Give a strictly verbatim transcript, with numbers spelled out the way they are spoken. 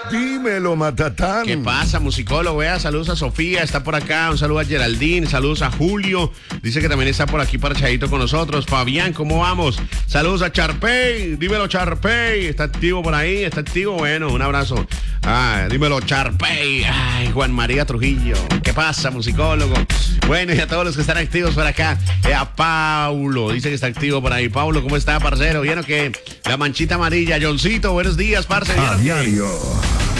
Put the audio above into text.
Dímelo, Matatán. ¿Qué pasa, musicólogo? Vea, saludos a Sofía, está por acá. Un saludo a Geraldine, saludos a Julio. Dice que también está por aquí parchadito con nosotros. Fabián, ¿cómo vamos? Saludos a Charpey. Dímelo, Charpey. ¿Está activo por ahí? ¿Está activo? Bueno, un abrazo. Ah, dímelo, Charpey. Ay, Juan María Trujillo. ¿Qué pasa, musicólogo? Bueno, y a todos los que están activos por acá. Eh, a Paulo, dice que está activo por ahí. Paulo, ¿cómo está, parcero? ¿Vieron que la manchita amarilla? Johncito, buenos días, parce. A diario.